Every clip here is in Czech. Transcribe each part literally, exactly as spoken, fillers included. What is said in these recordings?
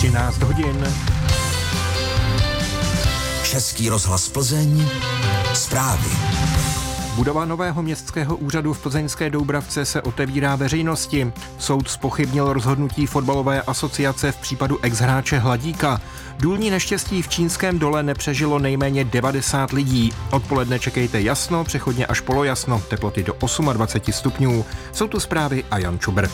třináct hodin. Český rozhlas Plzeň, zprávy. Budova nového městského úřadu v plzeňské Doubravce se otevírá veřejnosti. Soud zpochybnil rozhodnutí fotbalové asociace v případu exhráče Hladíka. Důlní neštěstí v Čínském Dole nepřežilo nejméně devadesát lidí. Odpoledne čekejte jasno, přechodně až polojasno, teploty do dvacet osm stupňů. Jsou tu zprávy a Jan Čubr.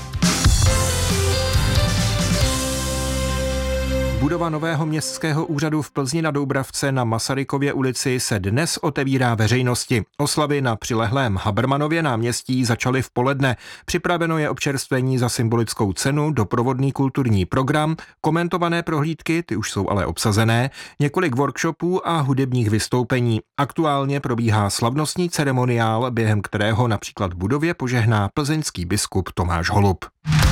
Budova nového městského úřadu v Plzni na Doubravce na Masarykově ulici se dnes otevírá veřejnosti. Oslavy na přilehlém Habermanově náměstí začaly v poledne. Připraveno je občerstvení za symbolickou cenu, doprovodný kulturní program, komentované prohlídky, ty už jsou ale obsazené, několik workshopů a hudebních vystoupení. Aktuálně probíhá slavnostní ceremoniál, během kterého například budově požehná plzeňský biskup Tomáš Holub.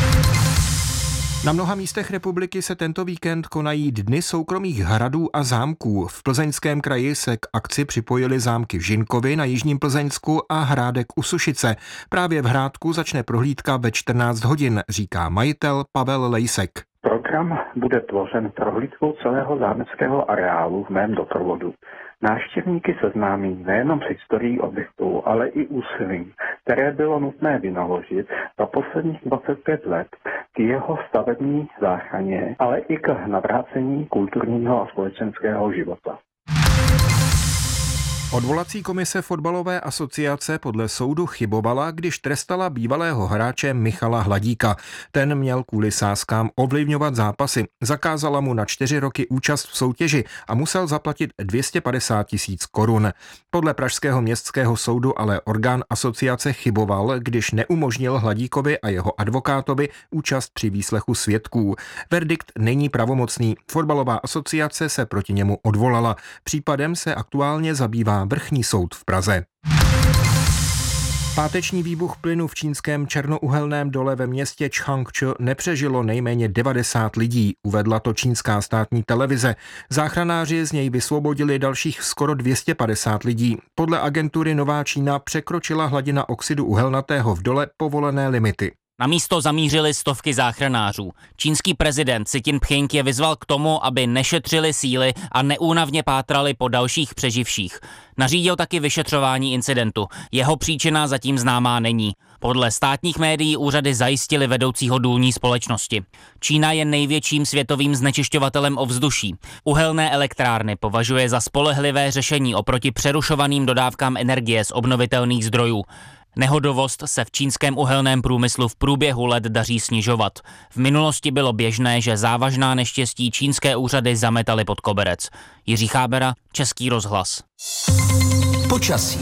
Na mnoha místech republiky se tento víkend konají Dny soukromých hradů a zámků. V Plzeňském kraji se k akci připojily zámky v Žinkovi na jižním Plzeňsku a Hrádek u Sušice. Právě v Hrádku začne prohlídka ve čtrnáct hodin, říká majitel Pavel Lejsek. Program bude tvořen prohlídkou celého zámeckého areálu v mém doprovodu. Návštěvníky seznámí nejenom s historií objektu, ale i úsilím, které bylo nutné vynaložit za posledních dvacet pět let k jeho stavební záchraně, ale i k navrácení kulturního a společenského života. Odvolací komise fotbalové asociace podle soudu chybovala, když trestala bývalého hráče Michala Hladíka. Ten měl kvůli sázkám ovlivňovat zápasy. Zakázala mu na čtyři roky účast v soutěži a musel zaplatit dvě stě padesát tisíc korun. Podle pražského městského soudu ale orgán asociace chyboval, když neumožnil Hladíkovi a jeho advokátovi účast při výslechu svědků. Verdikt není pravomocný. Fotbalová asociace se proti němu odvolala. Případem se aktuálně zabývá Vrchní soud v Praze. Páteční výbuch plynu v čínském černouhelném dole ve městě Čchangču nepřežilo nejméně devadesát lidí, uvedla to čínská státní televize. Záchranáři z něj vysvobodili dalších skoro dvě stě padesát lidí. Podle agentury Nová Čína překročila hladina oxidu uhelnatého v dole povolené limity. Na místo zamířili stovky záchranářů. Čínský prezident Xi Jinping je vyzval k tomu, aby nešetřili síly a neúnavně pátrali po dalších přeživších. Nařídil taky vyšetřování incidentu. Jeho příčina zatím známá není. Podle státních médií úřady zajistili vedoucího důlní společnosti. Čína je největším světovým znečišťovatelem ovzduší. Uhelné elektrárny považuje za spolehlivé řešení oproti přerušovaným dodávkám energie z obnovitelných zdrojů. Nehodovost se v čínském uhelném průmyslu v průběhu let daří snižovat. V minulosti bylo běžné, že závažná neštěstí čínské úřady zametaly pod koberec. Jiří Chábera, Český rozhlas. Počasí.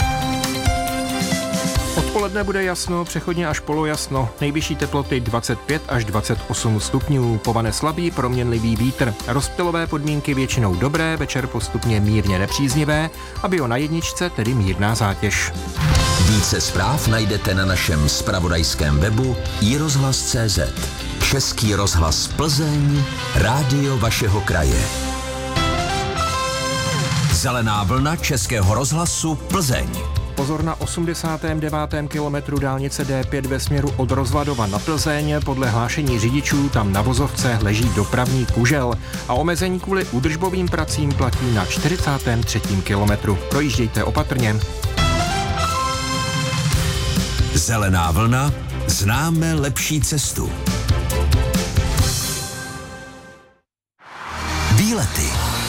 Odpoledne bude jasno, přechodně až polojasno. Nejvyšší teploty dvacet pět až dvacet osm stupňů. Povane slabý, proměnlivý vítr. Rozptylové podmínky většinou dobré, večer postupně mírně nepříznivé a bio na jedničce tedy mírná zátěž. Více zpráv najdete na našem zpravodajském webu i rozhlas tečka cé zet. Český rozhlas Plzeň, rádio vašeho kraje. Zelená vlna Českého rozhlasu Plzeň. Pozor na osmdesátém devátém kilometru dálnice D pět ve směru od Rozvadova na Plzeň. Podle hlášení řidičů tam na vozovce leží dopravní kužel a omezení kvůli údržbovým pracím platí na čtyřicátém třetím kilometru. Projíždějte opatrně. Zelená vlna, známe lepší cestu. Výlety.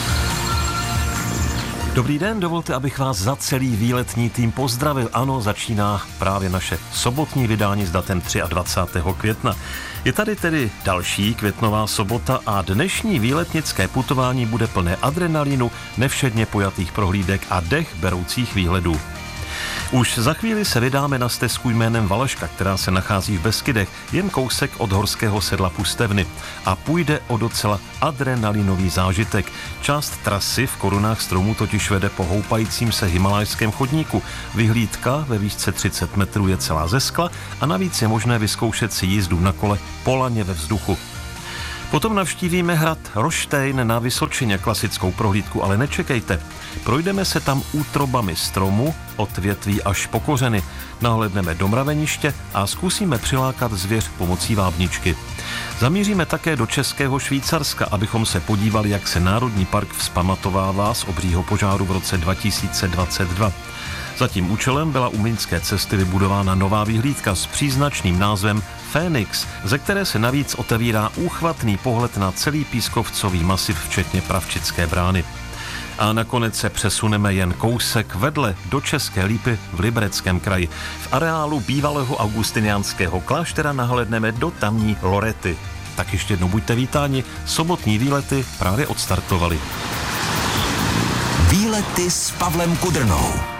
Dobrý den, dovolte, abych vás za celý výletní tým pozdravil. Ano, začíná právě naše sobotní vydání s datem dvacátého třetího května. Je tady tedy další květnová sobota a dnešní výletnické putování bude plné adrenalinu, nevšedně pojatých prohlídek a dech beroucích výhledů. Už za chvíli se vydáme na stezku jménem Valaška, která se nachází v Beskydech, jen kousek od horského sedla Pustevny. A půjde o docela adrenalinový zážitek. Část trasy v korunách stromů totiž vede po houpajícím se himalajském chodníku. Vyhlídka ve výšce třicet metrů je celá ze skla a navíc je možné vyzkoušet si jízdu na kole po laně ve vzduchu. Potom navštívíme hrad Roštejn na Vysočině, klasickou prohlídku, ale nečekejte. Projdeme se tam útrobami stromu, od větví až po kořeny. Nahlédneme do mraveniště a zkusíme přilákat zvěř pomocí vábničky. Zamíříme také do Českého Švýcarska, abychom se podívali, jak se Národní park vzpamatovává z obřího požáru v roce dva tisíce dvacet dva. Za tím účelem byla u mlýnské cesty vybudována nová vyhlídka s příznačným názvem Fénix, ze které se navíc otevírá úchvatný pohled na celý pískovcový masiv, včetně Pravčické brány. A nakonec se přesuneme jen kousek vedle do České Lípy v Libereckém kraji. V areálu bývalého augustiniánského kláštera nahlédneme do tamní Lorety. Tak ještě jednou buďte vítáni, sobotní výlety právě odstartovaly. Výlety s Pavlem Kudrnou.